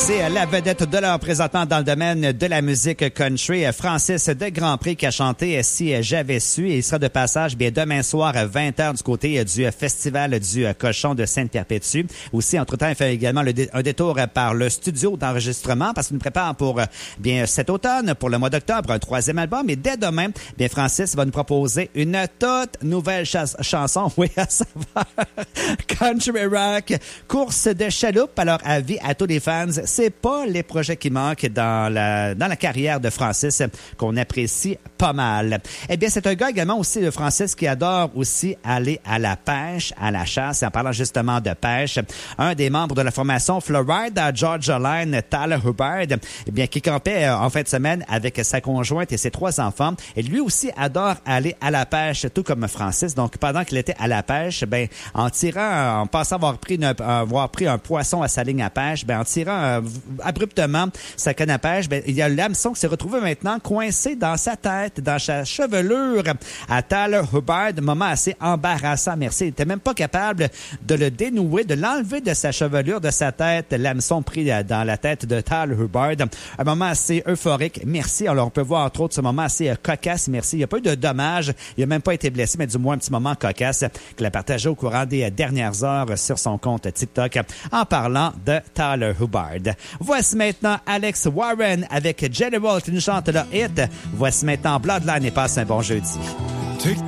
C'est la vedette de leur présentant dans le domaine de la musique country, Francis de Grand Prix, qui a chanté Si j'avais su. Et il sera de passage bien demain soir à 20h du côté du Festival du Cochon de Sainte-Perpétue. Aussi, entre-temps, il fait également un détour par le studio d'enregistrement parce qu'il nous prépare pour bien cet automne, pour le mois d'octobre, un 3e album. Et dès demain, bien Francis va nous proposer une toute nouvelle chanson, oui, à savoir country rock, course de chaloupe. Alors, avis à tous les fans, c'est pas les projets qui manquent dans la carrière de Francis qu'on apprécie pas mal. Eh bien, c'est un gars également aussi de Francis qui adore aussi aller à la pêche, à la chasse. Et en parlant justement de pêche, un des membres de la formation Florida Georgia Line, Tyler Hubbard, eh bien, qui campait en fin de semaine avec sa conjointe et ses 3 enfants. Et lui aussi adore aller à la pêche, tout comme Francis. Donc, pendant qu'il était à la pêche, ben, en pensant avoir pris un poisson à sa ligne à pêche, ben, en tirant abruptement sa canne à pêche, ben, il y a l'hameçon qui s'est retrouvé maintenant coincé dans sa tête, dans sa chevelure à Tyler Hubbard. Moment assez embarrassant, merci. Il n'était même pas capable de le dénouer, de l'enlever de sa chevelure, de sa tête. L'hameçon pris dans la tête de Tyler Hubbard. Un moment assez euphorique, merci. Alors, on peut voir entre autres ce moment assez cocasse, merci. Il n'y a pas eu de dommages, il n'a même pas été blessé, mais du moins un petit moment cocasse qu'il a partagé au courant des dernières heures sur son compte TikTok en parlant de Tyler Hubbard. Voici maintenant Alex Warren avec General qui nous chante le hit. Voici maintenant Bloodline et passe un bon jeudi.